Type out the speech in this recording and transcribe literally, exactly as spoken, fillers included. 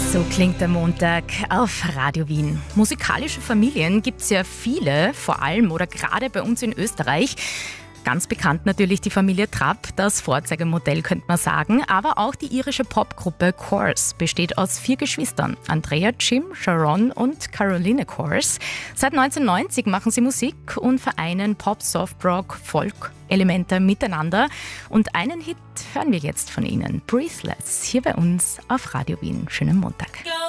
So klingt der Montag auf Radio Wien. Musikalische Familien gibt es ja viele, vor allem oder gerade bei uns in Österreich. Ganz bekannt natürlich die Familie Trapp, das Vorzeigemodell könnte man sagen, aber auch die irische Popgruppe Corrs besteht aus vier Geschwistern, Andrea, Jim, Sharon und Caroline Corrs. Seit neunzehnhundertneunzig machen sie Musik und vereinen Pop, Soft Rock, Folk Elemente miteinander. Und einen Hit hören wir jetzt von ihnen, Breathless, hier bei uns auf Radio Wien. Schönen Montag.